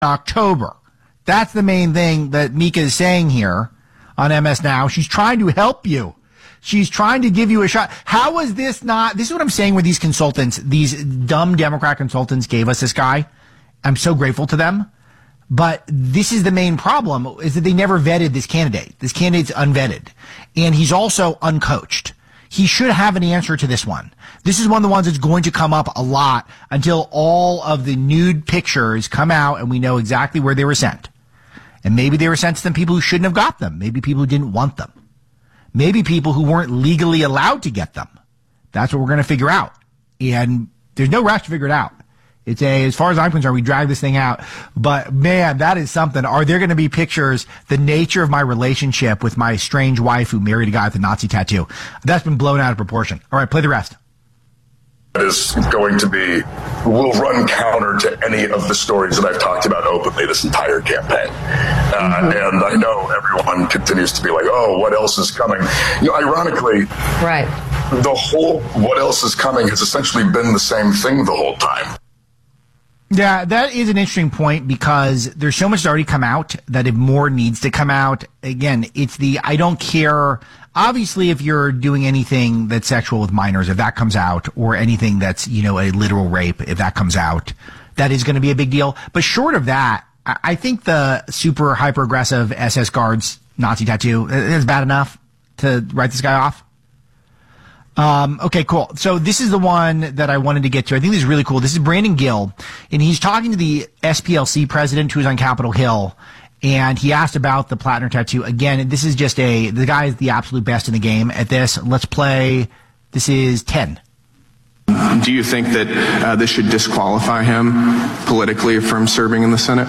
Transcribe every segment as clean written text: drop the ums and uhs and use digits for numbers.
October. That's the main thing that Mika is saying here on MS Now. She's trying to help you. She's trying to give you a shot. How is this not? This is what I'm saying with these consultants. These dumb Democrat consultants gave us this guy. I'm so grateful to them. But this is the main problem, is that they never vetted this candidate. This candidate's unvetted. And he's also uncoached. He should have an answer to this one. This is one of the ones that's going to come up a lot until all of the nude pictures come out and we know exactly where they were sent. And maybe they were sent to some people who shouldn't have got them. Maybe people who didn't want them. Maybe people who weren't legally allowed to get them. That's what we're going to figure out. And there's no rush to figure it out. As far as I'm concerned, we drag this thing out. But man, that is something. Are there going to be pictures, the nature of my relationship with my strange wife who married a guy with a Nazi tattoo? That's been blown out of proportion. All right, play the rest. Is going to be, will run counter to any of the stories that I've talked about openly this entire campaign. And I know everyone continues to be like, oh, what else is coming? Ironically, right. The whole what else is coming has essentially been the same thing the whole time. Yeah, that is an interesting point because there's so much that's already come out that if more needs to come out, again, it's I don't care. Obviously, if you're doing anything that's sexual with minors, if that comes out, or anything that's, a literal rape, if that comes out, that is going to be a big deal. But short of that, I think the super hyper aggressive SS guards Nazi tattoo is bad enough to write this guy off. Okay, cool. So this is the one that I wanted to get to. I think this is really cool. This is Brandon Gill, and he's talking to the SPLC president who's on Capitol Hill, and he asked about the Plattner tattoo. Again, this is just the guy is the absolute best in the game at this. Let's play. This is 10. Do you think that this should disqualify him politically from serving in the Senate?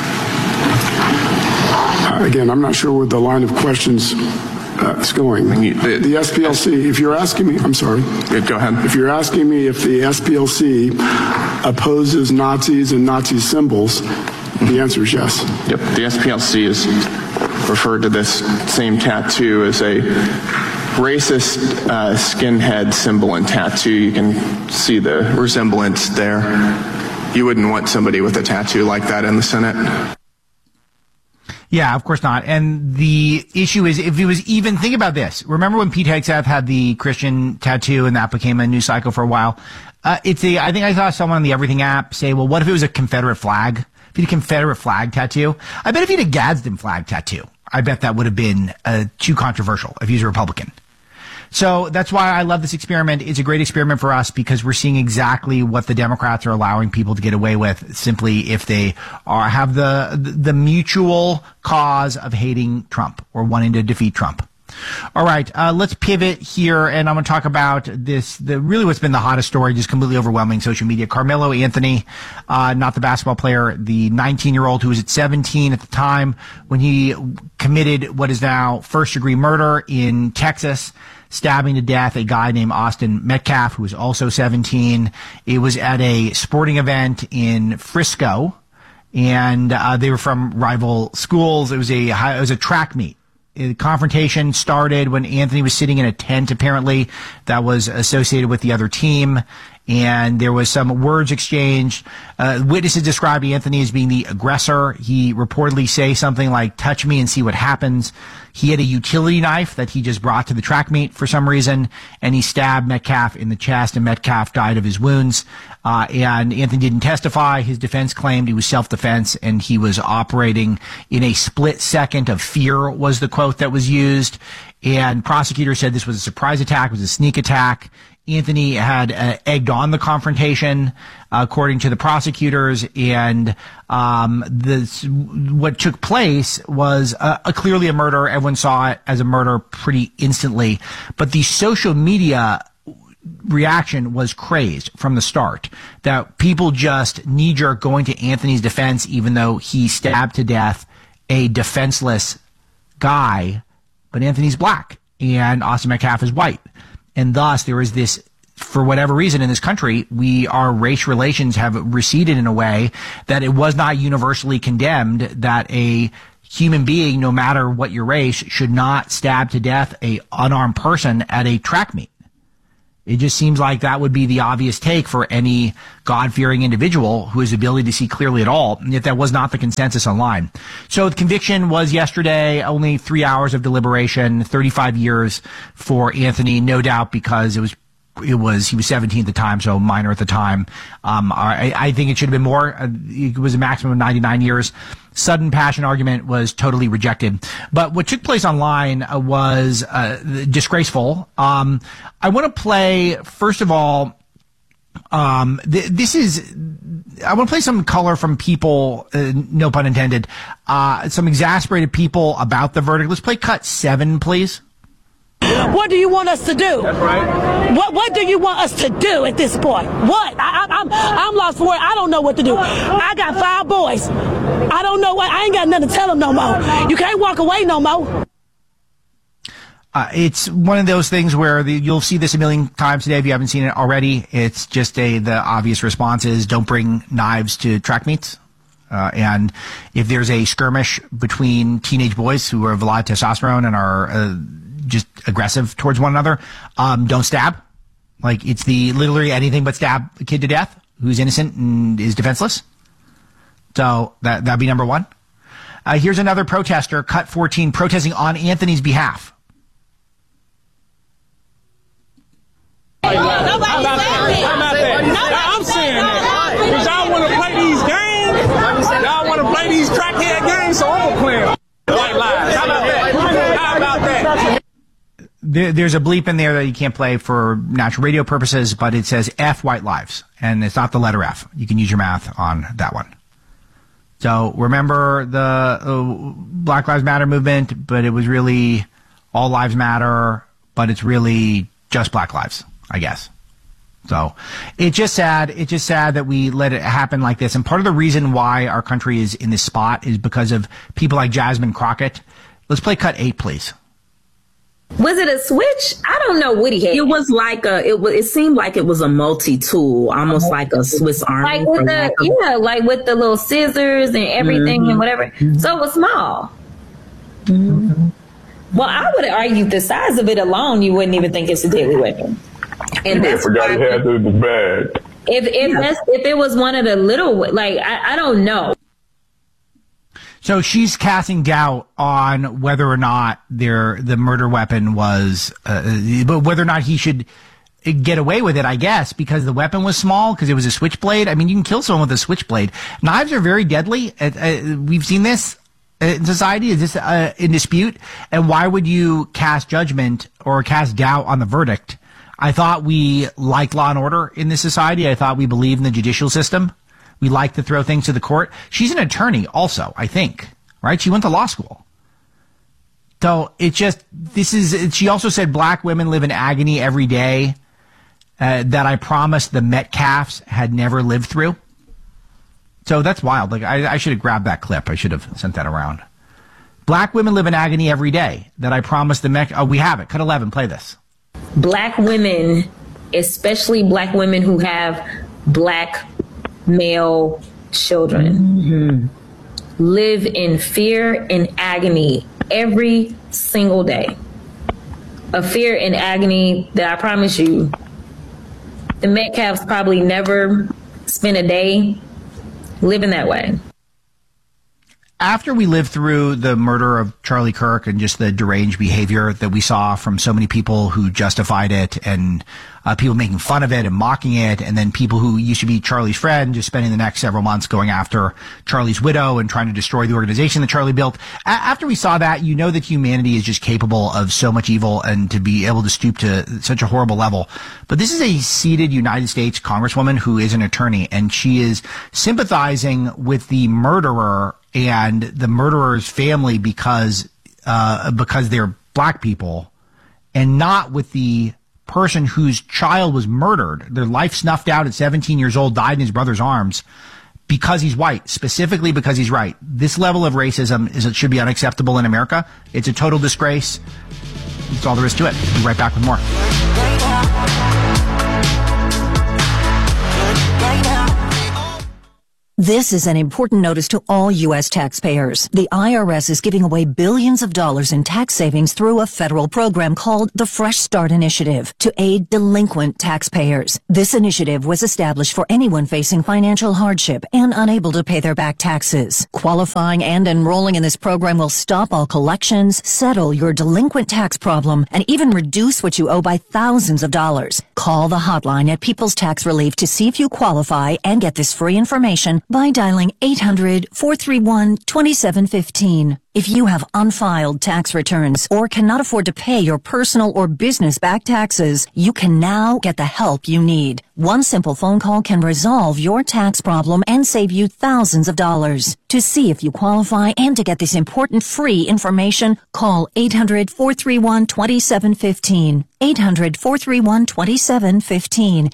Again, I'm not sure where the line of questions is going. The SPLC, if you're asking me, I'm sorry. Go ahead. If you're asking me if the SPLC opposes Nazis and Nazi symbols, the answer is yes. Yep. The SPLC has referred to this same tattoo as a racist skinhead symbol and tattoo. You can see the resemblance there. You wouldn't want somebody with a tattoo like that in the Senate. Yeah, of course not. And the issue is, if it was even, think about this. Remember when Pete Hegseth had the Christian tattoo and that became a news cycle for a while? I think I saw someone on the Everything app say, well, what if it was a Confederate flag? If he had a Confederate flag tattoo? I bet if he had a Gadsden flag tattoo, I bet that would have been too controversial if he was a Republican. So that's why I love this experiment. It's a great experiment for us because we're seeing exactly what the Democrats are allowing people to get away with simply if they have the mutual cause of hating Trump or wanting to defeat Trump. All right, let's pivot here, and I'm going to talk about really what's been the hottest story, just completely overwhelming social media. Carmelo Anthony, not the basketball player, the 19-year-old who was at 17 at the time when he committed what is now first-degree murder in Texas, stabbing to death a guy named Austin Metcalf, who was also 17. It was at a sporting event in Frisco, and they were from rival schools. It was a track meet. The confrontation started when Anthony was sitting in a tent, apparently, that was associated with the other team, and there was some words exchanged. Witnesses described Anthony as being the aggressor. He reportedly say something like, touch me and see what happens. He had a utility knife that he just brought to the track meet for some reason, and he stabbed Metcalf in the chest, and Metcalf died of his wounds. And Anthony didn't testify. His defense claimed he was self-defense, and he was operating in a split second of fear, was the quote that was used. And prosecutors said this was a surprise attack, it was a sneak attack. Anthony had egged on the confrontation, according to the prosecutors, and what took place was clearly a murder. Everyone saw it as a murder pretty instantly, but the social media reaction was crazed from the start, that people just knee-jerk going to Anthony's defense, even though he stabbed to death a defenseless guy, but Anthony's black and Austin Metcalf is white. And thus, there is this, for whatever reason in this country, our race relations have receded in a way that it was not universally condemned that a human being, no matter what your race, should not stab to death a unarmed person at a track meet. It just seems like that would be the obvious take for any God-fearing individual who has the ability to see clearly at all, and yet that was not the consensus online. So the conviction was yesterday, only 3 hours of deliberation, 35 years for Anthony, no doubt because he was 17 at the time, so minor at the time. I think it should have been more. It was a maximum of 99 years. Sudden passion argument was totally rejected. But what took place online was disgraceful. I want to play, first of all, I want to play some color from people, no pun intended, some exasperated people about the verdict. Let's play cut 7, please. What do you want us to do? That's right. What do you want us to do at this point? What? I'm lost for it. I don't know what to do. I got 5 boys. I don't know what. I ain't got nothing to tell them no more. You can't walk away no more. It's one of those things where you'll see this a million times today if you haven't seen it already. It's just the obvious response is don't bring knives to track meets. And if there's a skirmish between teenage boys who have a lot of testosterone and are just aggressive towards one another, don't stab. Like, it's literally anything but stab a kid to death who's innocent and is defenseless. So that'd be number one. Here's another protester, cut 14, protesting on Anthony's behalf. How about that? I'm saying that. Because y'all want to play these games. Y'all want to play these crackhead games, so I'm going to play them. White lies. How about that? How about that? There's a bleep in there that you can't play for natural radio purposes, but it says F white lives, and it's not the letter F. You can use your math on that one. So remember the Black Lives Matter movement, but it was really all lives matter, but it's really just black lives, I guess. So it's just sad. It's just sad that we let it happen like this. And part of the reason why our country is in this spot is because of people like Jasmine Crockett. Let's play cut 8, please. Was it a switch? I don't know what he had. It was like it seemed like it was a multi-tool, almost like a Swiss Army. Like with like with the little scissors and everything and whatever. So it was small. Mm-hmm. Well, I would argue the size of it alone, you wouldn't even think it's a deadly weapon. And I forgot he had the bag. If it was one of the little, like, I don't know. So she's casting doubt on whether or not the murder weapon was, but whether or not he should get away with it, I guess, because the weapon was small, because it was a switchblade. I mean, you can kill someone with a switchblade. Knives are very deadly. We've seen this in society. Is this in dispute? And why would you cast judgment or cast doubt on the verdict? I thought we liked law and order in this society. I thought we believed in the judicial system. We like to throw things to the court. She's an attorney also, I think, right? She went to law school. So she also said black women live in agony every day that I promised the Metcalfs had never lived through. So that's wild. Like, I should have grabbed that clip. I should have sent that around. Black women live in agony every day that I promised the we have it. Cut 11. Play this. Black women, especially black women who have black male children, live in fear and agony every single day. A fear and agony that I promise you, the Metcalfs probably never spent a day living that way. After we lived through the murder of Charlie Kirk and just the deranged behavior that we saw from so many people who justified it, and people making fun of it and mocking it, and then people who used to be Charlie's friend just spending the next several months going after Charlie's widow and trying to destroy the organization that Charlie built. After we saw that, you know that humanity is just capable of so much evil and to be able to stoop to such a horrible level. But this is a seated United States Congresswoman who is an attorney, and she is sympathizing with the murderer and the murderer's family because they're black people, and not with the person whose child was murdered, their life snuffed out at 17 years old, died in his brother's arms because he's white, specifically because he's right. This level of racism should be unacceptable in America. It's a total disgrace. That's all there is to it. We'll be right back with more. This is an important notice to all U.S. taxpayers. The IRS is giving away billions of dollars in tax savings through a federal program called the Fresh Start Initiative to aid delinquent taxpayers. This initiative was established for anyone facing financial hardship and unable to pay their back taxes. Qualifying and enrolling in this program will stop all collections, settle your delinquent tax problem, and even reduce what you owe by thousands of dollars. Call the hotline at People's Tax Relief to see if you qualify and get this free information by dialing 800-431-2715. If you have unfiled tax returns or cannot afford to pay your personal or business back taxes, you can now get the help you need. One simple phone call can resolve your tax problem and save you thousands of dollars. To see if you qualify and to get this important free information, call 800-431-2715. 800-431-2715.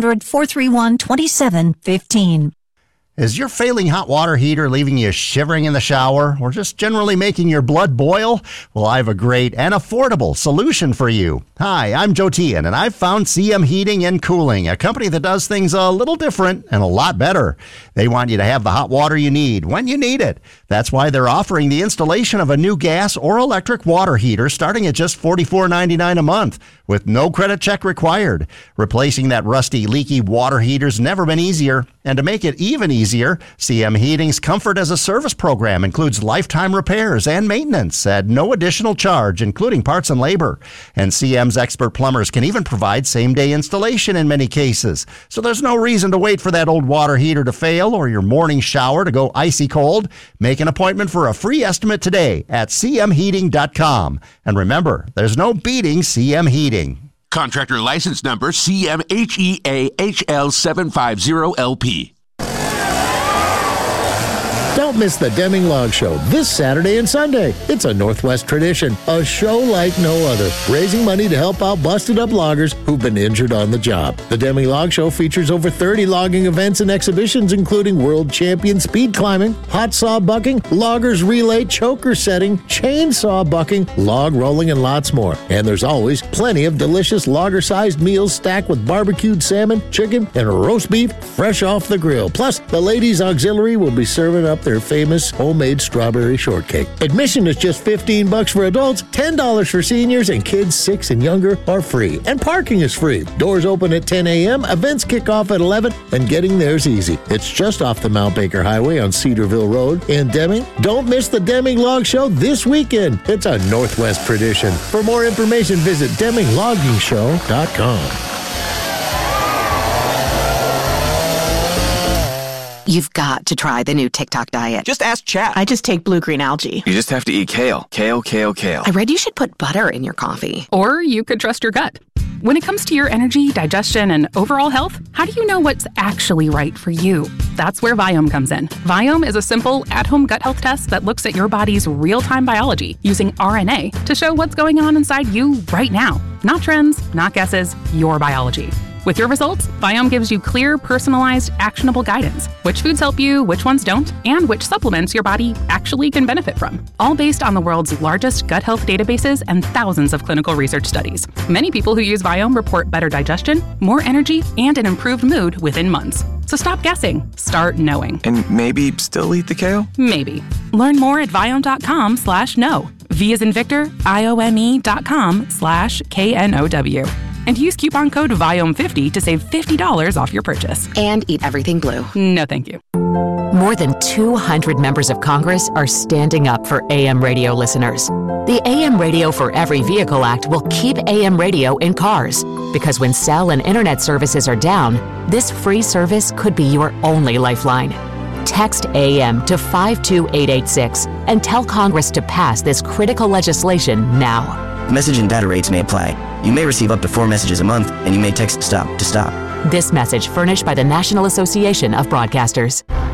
800-431-2715. Is your failing hot water heater leaving you shivering in the shower or just generally making your blood boil? Well, I have a great and affordable solution for you. Hi, I'm Joe Tian, and I've found CM Heating and Cooling, a company that does things a little different and a lot better. They want you to have the hot water you need when you need it. That's why they're offering the installation of a new gas or electric water heater starting at just $44.99 a month with no credit check required. Replacing that rusty, leaky water heater's never been easier. And to make it even easier, CM Heating's Comfort as a Service program includes lifetime repairs and maintenance at no additional charge, including parts and labor. And CM's expert plumbers can even provide same-day installation in many cases. So there's no reason to wait for that old water heater to fail or your morning shower to go icy cold. Make an appointment for a free estimate today at cmheating.com. And remember, there's no beating CM Heating. Contractor license number CMHEAHL750LP. Don't miss the Deming Log Show this Saturday and Sunday. It's a Northwest tradition, a show like no other, raising money to help out busted-up loggers who've been injured on the job. The Deming Log Show features over 30 logging events and exhibitions, including world champion speed climbing, hot saw bucking, loggers relay, choker setting, chainsaw bucking, log rolling, and lots more. And there's always plenty of delicious lager-sized meals stacked with barbecued salmon, chicken, and roast beef fresh off the grill. Plus, the Ladies Auxiliary will be serving up their famous homemade strawberry shortcake. Admission is just $15 for adults, $10 for seniors, and kids 6 and younger are free. And parking is free. Doors open at 10 a.m., events kick off at 11, and getting there's easy. It's just off the Mount Baker Highway on Cedarville Road in Deming. Don't miss the Deming Log Show this weekend. It's a Northwest tradition. For more information, visit DemingLoggingShow.com. You've got to try the new TikTok diet. Just ask Chat. I just take blue-green algae. You just have to eat kale. Kale, kale, kale. I read you should put butter in your coffee. Or you could trust your gut. When it comes to your energy, digestion, and overall health, how do you know what's actually right for you? That's where Viome comes in. Viome is a simple, at-home gut health test that looks at your body's real-time biology using RNA to show what's going on inside you right now. Not trends, not guesses, your biology. With your results, Viome gives you clear, personalized, actionable guidance. Which foods help you, which ones don't, and which supplements your body actually can benefit from. All based on the world's largest gut health databases and thousands of clinical research studies. Many people who use Viome report better digestion, more energy, and an improved mood within months. So stop guessing. Start knowing. And maybe still eat the kale? Maybe. Learn more at Viome.com/know. V as in Victor, IOME.com/KNOW. And use coupon code VIOME50 to save $50 off your purchase. And eat everything blue. No, thank you. More than 200 members of Congress are standing up for AM radio listeners. The AM Radio for Every Vehicle Act will keep AM radio in cars. Because when cell and internet services are down, this free service could be your only lifeline. Text AM to 52886 and tell Congress to pass this critical legislation now. Message and data rates may apply. You may receive up to 4 messages a month, and you may text STOP to stop. This message furnished by the National Association of Broadcasters.